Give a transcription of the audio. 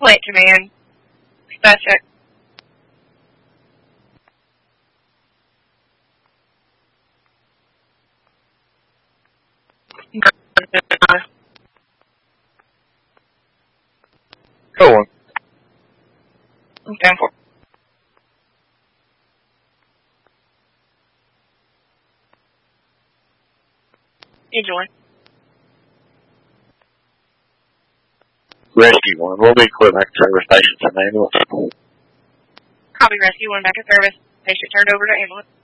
Plant command. Spell check. Go on. Okay. You join. Rescue 1. We'll be clear back to service station for an ambulance. Copy rescue 1 back at service. Patient turned over to ambulance.